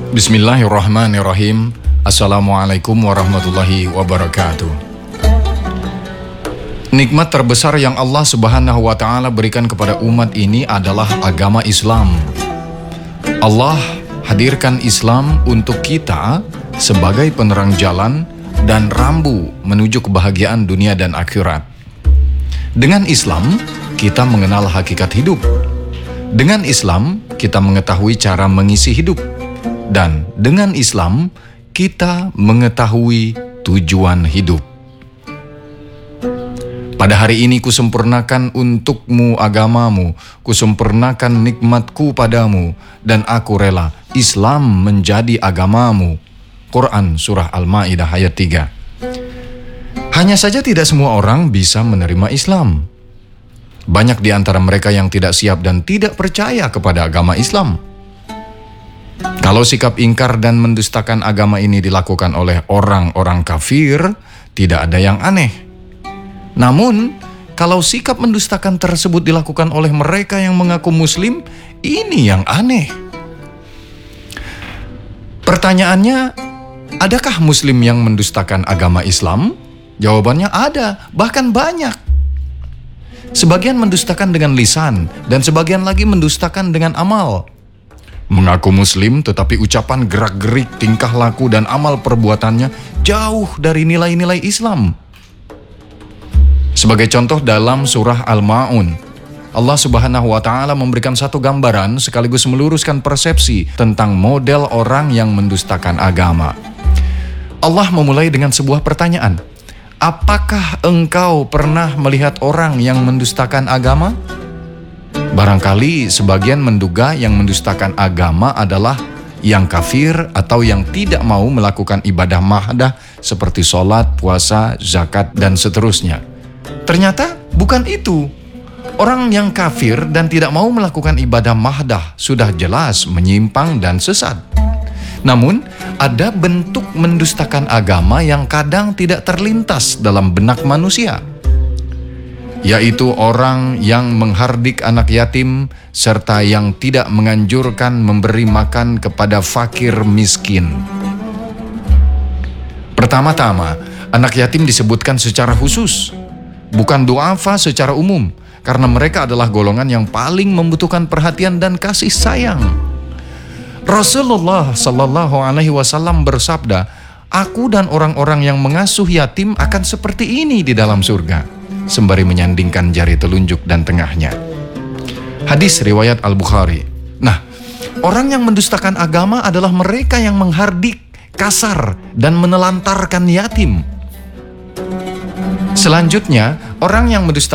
Bismillahirrahmanirrahim. Assalamualaikum warahmatullahi wabarakatuh. Nikmat terbesar yang Allah Subhanahu wa Ta'ala berikan kepada umat ini adalah agama Islam. Allah hadirkan Islam untuk kita sebagai penerang jalan dan rambu menuju kebahagiaan dunia dan akhirat. Dengan Islam, kita mengenal hakikat hidup. Dengan Islam, kita mengetahui cara mengisi hidup. Dan dengan Islam, kita mengetahui tujuan hidup. Pada hari ini kusempurnakan untukmu agamamu, kusempurnakan nikmatku padamu, dan aku rela Islam menjadi agamamu. Quran Surah Al-Ma'idah ayat 3. Hanya saja tidak semua orang bisa menerima Islam. Banyak di antara mereka yang tidak siap dan tidak percaya kepada agama Islam. Kalau sikap ingkar dan mendustakan agama ini dilakukan oleh orang-orang kafir, tidak ada yang aneh. Namun, kalau sikap mendustakan tersebut dilakukan oleh mereka yang mengaku muslim, ini yang aneh. Pertanyaannya, adakah muslim yang mendustakan agama Islam? Jawabannya ada, bahkan banyak. Sebagian mendustakan dengan lisan, dan sebagian lagi mendustakan dengan amal. Mengaku muslim tetapi ucapan, gerak-gerik, tingkah laku, dan amal perbuatannya jauh dari nilai-nilai Islam. Sebagai contoh dalam surah Al-Ma'un, Allah Subhanahu wa Ta'ala memberikan satu gambaran sekaligus meluruskan persepsi tentang model orang yang mendustakan agama. Allah memulai dengan sebuah pertanyaan. Apakah engkau pernah melihat orang yang mendustakan agama? Barangkali sebagian menduga yang mendustakan agama adalah yang kafir atau yang tidak mau melakukan ibadah mahdah seperti sholat, puasa, zakat, dan seterusnya. Ternyata bukan itu. Orang yang kafir dan tidak mau melakukan ibadah mahdah sudah jelas menyimpang dan sesat. Namun, ada bentuk mendustakan agama yang kadang tidak terlintas dalam benak manusia, yaitu orang yang menghardik anak yatim serta yang tidak menganjurkan memberi makan kepada fakir miskin. Pertama-tama, anak yatim disebutkan secara khusus, bukan du'afa secara umum, karena mereka adalah golongan yang paling membutuhkan perhatian dan kasih sayang. Rasulullah Sallallahu Alaihi Wasallam bersabda, "Aku dan orang-orang yang mengasuh yatim akan seperti ini di dalam surga," sembari menyandingkan jari telunjuk dan tengahnya. Hadis riwayat Al-Bukhari. Nah, orang yang mendustakan agama adalah mereka yang menghardik, kasar, dan menelantarkan yatim. Selanjutnya, orang yang mendustakan